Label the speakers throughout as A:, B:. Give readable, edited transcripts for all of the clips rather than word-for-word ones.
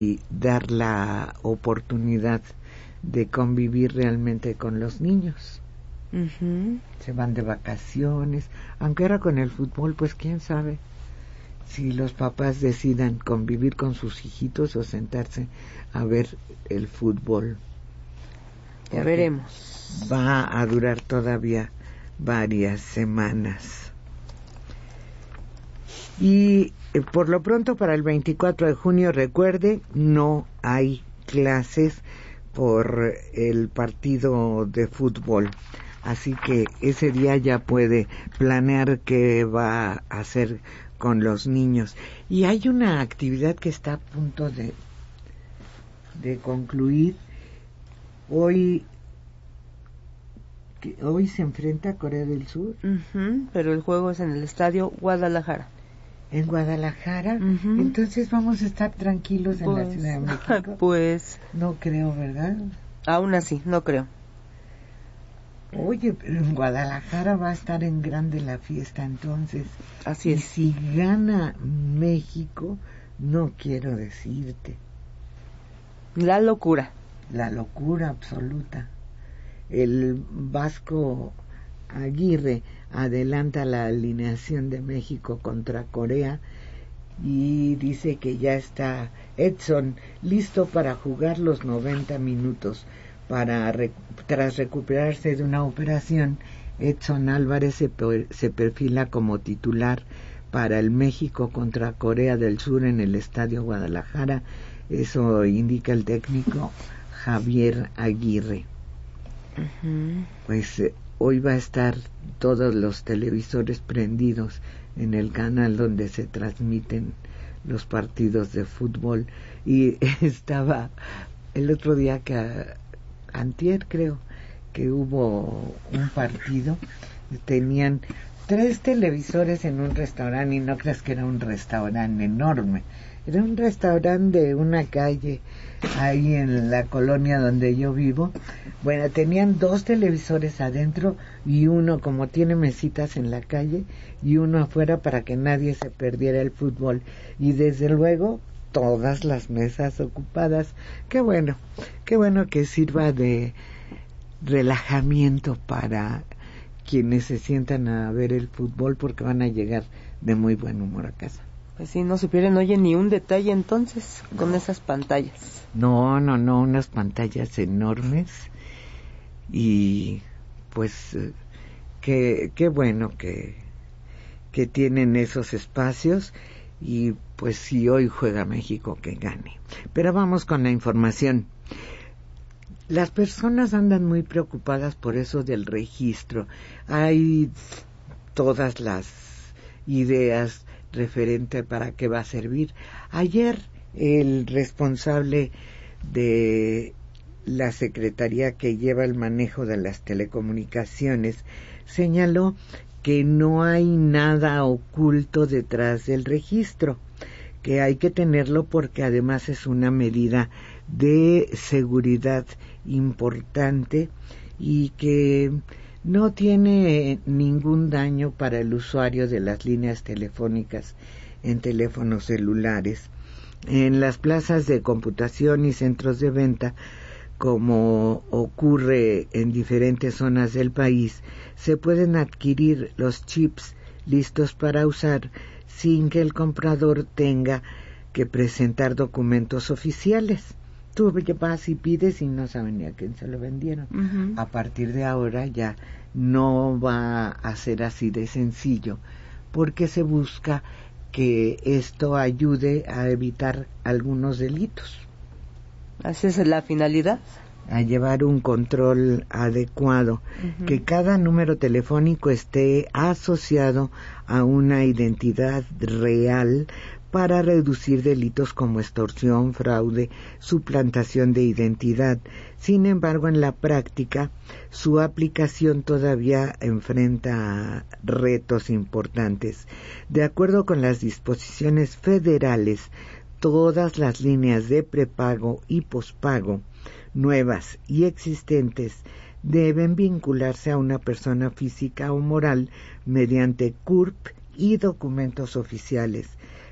A: y dar la oportunidad de convivir realmente con los niños. Se van de vacaciones, aunque ahora con el fútbol, pues quién sabe si los papás decidan convivir con sus hijitos o sentarse a ver el fútbol.
B: Ya veremos.
A: Va a durar todavía varias semanas. Y por lo pronto para el 24 de junio, recuerde, no hay clases por el partido de fútbol. Así que ese día ya puede planear qué va a hacer con los niños. Y hay una actividad que está a punto de concluir. Hoy se enfrenta a Corea del Sur.
B: Pero el juego es en el estadio Guadalajara.
A: En Guadalajara, entonces vamos a estar tranquilos en la Ciudad de México.
B: Pues
A: no creo, ¿verdad?
B: Aún así, no creo.
A: Oye, pero en Guadalajara va a estar en grande la fiesta entonces.
B: Así es.
A: Y si gana México, no quiero decirte.
B: La locura.
A: La locura absoluta. El Vasco Aguirre adelanta la alineación de México contra Corea y dice que ya está Edson listo para jugar los 90 minutos. Tras recuperarse de una operación, Edson Álvarez se perfila como titular para el México contra Corea del Sur en el Estadio Guadalajara. Eso indica el técnico Javier Aguirre. Pues hoy va a estar todos los televisores prendidos en el canal donde se transmiten los partidos de fútbol. Y estaba el otro día antier creo que hubo un partido, tenían 3 televisores en un restaurante, y no creas que era un restaurante enorme, era un restaurante de una calle ahí en la colonia donde yo vivo. Bueno, tenían 2 televisores adentro y uno, como tiene mesitas en la calle, y uno afuera para que nadie se perdiera el fútbol, y desde luego todas las mesas ocupadas. Qué bueno que sirva de relajamiento para quienes se sientan a ver el fútbol, porque van a llegar de muy buen humor a casa.
B: Pues sí, no se pierden, oye, ni un detalle entonces con esas pantallas.
A: No, unas pantallas enormes. Y pues qué bueno que tienen esos espacios. Y pues si hoy juega México, que gane. Pero vamos con la información. Las personas andan muy preocupadas por eso del registro. Hay todas las ideas referente para qué va a servir. Ayer el responsable de la secretaría que lleva el manejo de las telecomunicaciones señaló que no hay nada oculto detrás del registro, que hay que tenerlo porque además es una medida de seguridad importante y que no tiene ningún daño para el usuario de las líneas telefónicas en teléfonos celulares. En las plazas de computación y centros de venta, como ocurre en diferentes zonas del país, se pueden adquirir los chips listos para usar sin que el comprador tenga que presentar documentos oficiales. Tú vas y pides y no saben ni a quién se lo vendieron. A partir de ahora ya no va a ser así de sencillo, porque se busca que esto ayude a evitar algunos delitos.
B: ¿Esa es la finalidad?
A: A llevar un control adecuado, que cada número telefónico esté asociado a una identidad real para reducir delitos como extorsión, fraude, suplantación de identidad. Sin embargo, en la práctica, su aplicación todavía enfrenta retos importantes. De acuerdo con las disposiciones federales, todas las líneas de prepago y pospago, nuevas y existentes, deben vincularse a una persona física o moral mediante CURP y documentos oficiales.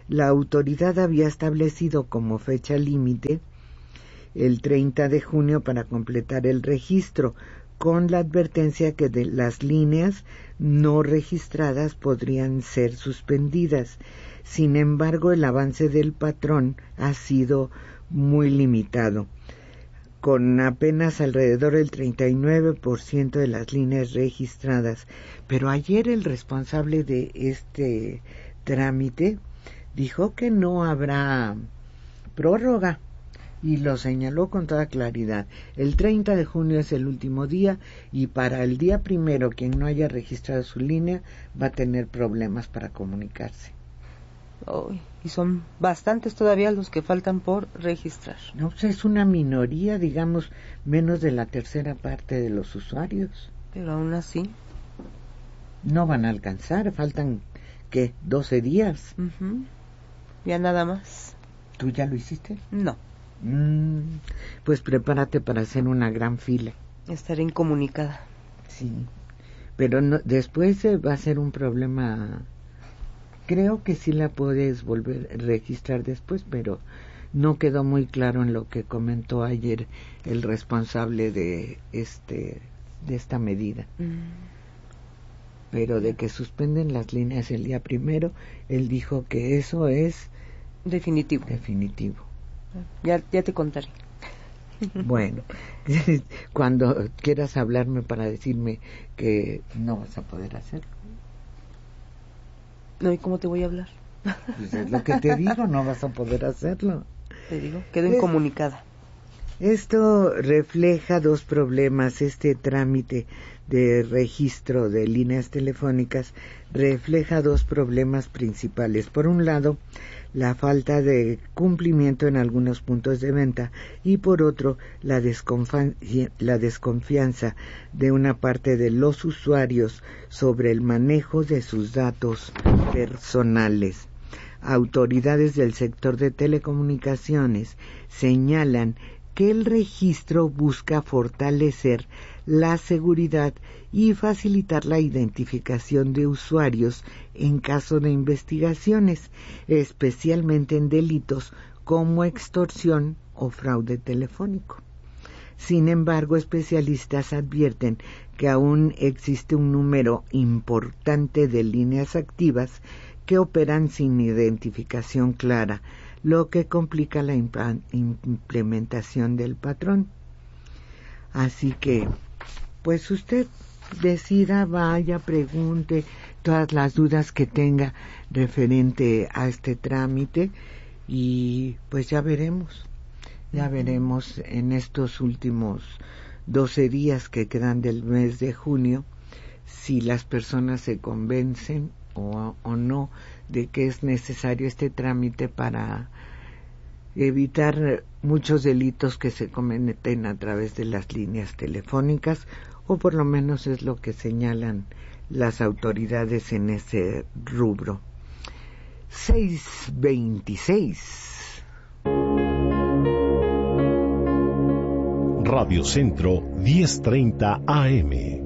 A: la autoridad había establecido como fecha límite el 30 de junio para completar el registro, con la advertencia que de las líneas no registradas podrían ser suspendidas. Sin embargo, el avance del patrón ha sido muy limitado, con apenas alrededor del 39% de las líneas registradas. Pero ayer el responsable de este trámite dijo que no habrá prórroga y lo señaló con toda claridad. El 30 de junio es el último día y para el día primero quien no haya registrado su línea va a tener problemas para comunicarse.
B: Y son bastantes todavía los que faltan por registrar.
A: No, pues es una minoría, digamos, menos de la tercera parte de los usuarios.
B: Pero aún así
A: no van a alcanzar, faltan, ¿qué? 12 días.
B: Ya nada más.
A: ¿Tú ya lo hiciste?
B: No.
A: Pues prepárate para hacer una gran fila.
B: Estaré incomunicada.
A: Sí, pero no, después va a ser un problema. Creo que sí la puedes volver a registrar después, pero no quedó muy claro en lo que comentó ayer el responsable de esta medida. Pero de que suspenden las líneas el día primero, él dijo que eso es
B: definitivo. Ya te contaré.
A: Bueno, cuando quieras hablarme para decirme que no vas a poder hacerlo.
B: No, ¿y cómo te voy a hablar?
A: Pues es lo que te digo, no vas a poder hacerlo.
B: Te digo, quedo incomunicada.
A: Esto refleja dos problemas. Este trámite de registro de líneas telefónicas refleja dos problemas principales. Por un lado, la falta de cumplimiento en algunos puntos de venta y por otro, la desconfianza de una parte de los usuarios sobre el manejo de sus datos personales. Autoridades del sector de telecomunicaciones señalan que el registro busca fortalecer la seguridad y facilitar la identificación de usuarios en caso de investigaciones, especialmente en delitos como extorsión o fraude telefónico. Sin embargo, especialistas advierten que aún existe un número importante de líneas activas que operan sin identificación clara, lo que complica la implementación del patrón. Así que, pues usted decida, vaya, pregunte todas las dudas que tenga referente a este trámite y pues ya veremos en estos últimos 12 días que quedan del mes de junio si las personas se convencen o no de que es necesario este trámite para evitar muchos delitos que se cometen a través de las líneas telefónicas, o por lo menos es lo que señalan las autoridades en ese rubro. 6:26.
C: Radio Centro 1030 AM.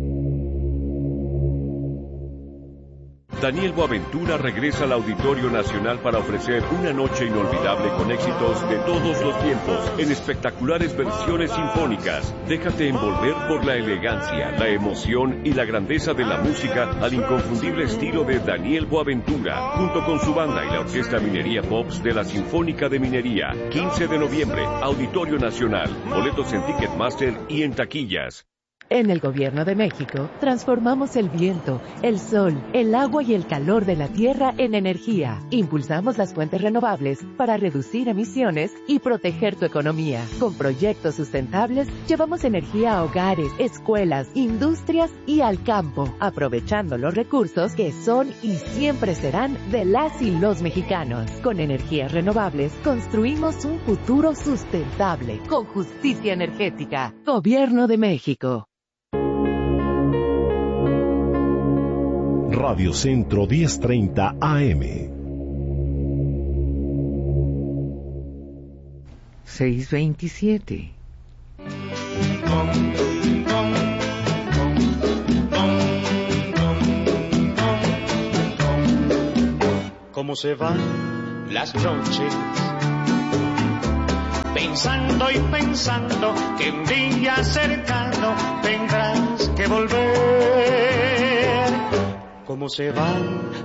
D: Daniel Boaventura regresa al Auditorio Nacional para ofrecer una noche inolvidable con éxitos de todos los tiempos, en espectaculares versiones sinfónicas. Déjate envolver por la elegancia, la emoción y la grandeza de la música al inconfundible estilo de Daniel Boaventura, junto con su banda y la Orquesta Minería Pops de la Sinfónica de Minería. 15 de noviembre, Auditorio Nacional. Boletos en Ticketmaster y en taquillas.
E: En el Gobierno de México, transformamos el viento, el sol, el agua y el calor de la tierra en energía. Impulsamos las fuentes renovables para reducir emisiones y proteger tu economía. Con proyectos sustentables, llevamos energía a hogares, escuelas, industrias y al campo, aprovechando los recursos que son y siempre serán de las y los mexicanos. Con energías renovables, construimos un futuro sustentable, con justicia energética. Gobierno de México.
C: Radio Centro 1030 AM.
A: 6:27.
F: ¿Cómo se va las noches, pensando y pensando que un día cercano tendrás que volver. Cómo se van